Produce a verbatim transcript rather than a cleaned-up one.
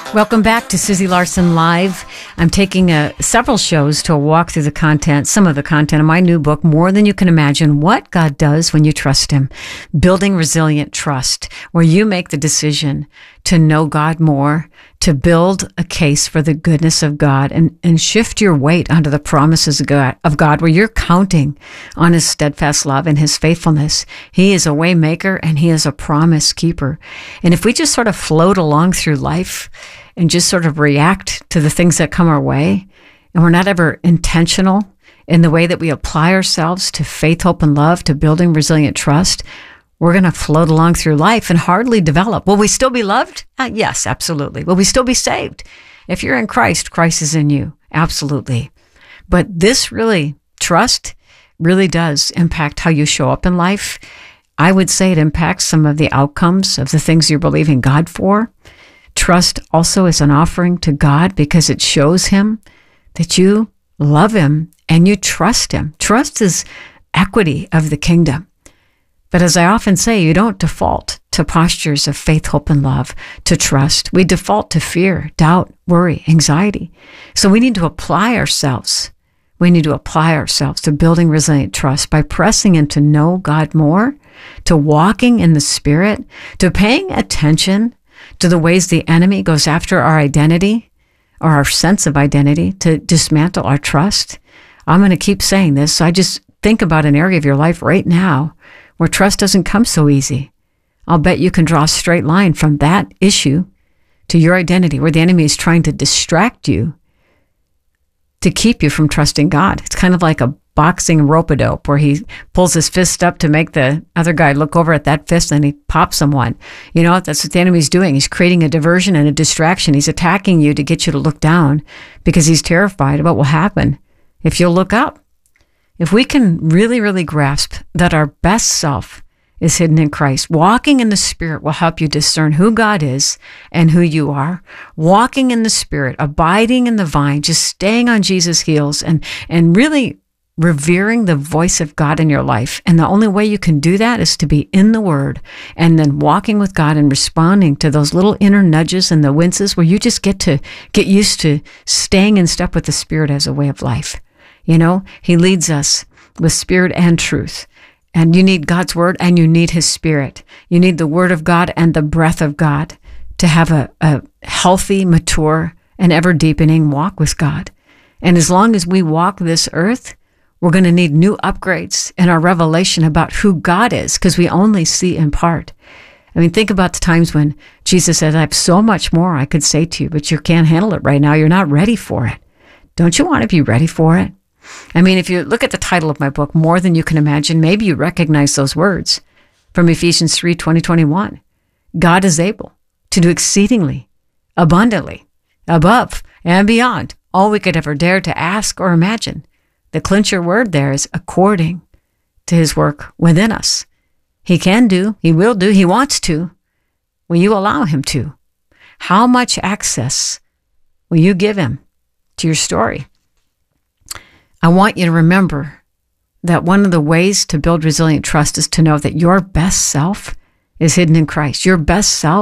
Welcome back to Susie Larson Live. I'm taking uh, several shows to walk through the content, some of the content of my new book, More Than You Can Imagine, What God Does When You Trust Him. Building Resilient Trust, where you make the decision to know God more, to build a case for the goodness of God, and, and shift your weight onto the promises of God, of God, where you're counting on His steadfast love and His faithfulness. He is a way maker and He is a promise keeper. And if we just sort of float along through life and just sort of react to the things that come our way, and we're not ever intentional in the way that we apply ourselves to faith, hope, and love, to building resilient trust, we're going to float along through life and hardly develop. Will we still be loved? Uh, yes, absolutely. Will we still be saved? If you're in Christ, Christ is in you. Absolutely. But this really, trust really does impact how you show up in life. I would say it impacts some of the outcomes of the things you're believing God for. Trust also is an offering to God because it shows Him that you love Him and you trust Him. Trust is equity of the kingdom. But as I often say, you don't default to postures of faith, hope, and love, to trust. We default to fear, doubt, worry, anxiety. So we need to apply ourselves. We need to apply ourselves to building resilient trust by pressing into know God more, to walking in the Spirit, to paying attention to the ways the enemy goes after our identity or our sense of identity, to dismantle our trust. I'm going to keep saying this. So I just think about an area of your life right now where trust doesn't come so easy. I'll bet you can draw a straight line from that issue to your identity, where the enemy is trying to distract you to keep you from trusting God. It's kind of like a boxing rope-a-dope where he pulls his fist up to make the other guy look over at that fist and he pops someone. You know, that's what the enemy's doing. He's creating a diversion and a distraction. He's attacking you to get you to look down because he's terrified about what will happen if you'll look up. If we can really, really grasp that our best self is hidden in Christ, walking in the Spirit will help you discern who God is and who you are. Walking in the Spirit, abiding in the vine, just staying on Jesus' heels and, and really revering the voice of God in your life. And the only way you can do that is to be in the Word and then walking with God and responding to those little inner nudges and the winces where you just get to get used to staying in step with the Spirit as a way of life. You know, He leads us with Spirit and truth. And you need God's Word and you need His Spirit. You need the Word of God and the breath of God to have a, a healthy, mature, and ever-deepening walk with God. And as long as we walk this earth, we're going to need new upgrades in our revelation about who God is, because we only see in part. I mean, think about the times when Jesus said, I have so much more I could say to you, but you can't handle it right now. You're not ready for it. Don't you want to be ready for it? I mean, if you look at the title of my book, More Than You Can Imagine, maybe you recognize those words from Ephesians three, twenty, twenty-one. God is able to do exceedingly, abundantly, above and beyond all we could ever dare to ask or imagine. The clincher word there is according to His work within us. He can do, He will do, He wants to. Will you allow Him to? How much access will you give Him to your story? I want you to remember that one of the ways to build resilient trust is to know that your best self is hidden in Christ. Your best self